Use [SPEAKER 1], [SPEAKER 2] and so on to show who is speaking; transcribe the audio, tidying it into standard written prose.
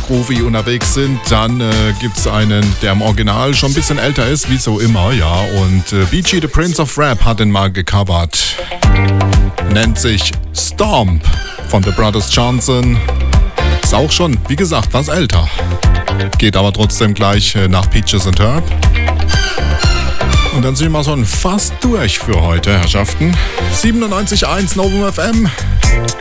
[SPEAKER 1] groovy unterwegs sind, dann gibt's einen, der im Original schon ein bisschen älter ist, wie so immer, ja. Und BG, the Prince of Rap, hat den mal gecovert. Nennt sich Stomp von The Brothers Johnson. Ist auch schon, wie gesagt, was älter. Geht aber trotzdem gleich nach Peaches and Herb. Und dann sind wir so fast durch für heute, Herrschaften. 97.1 Novum FM.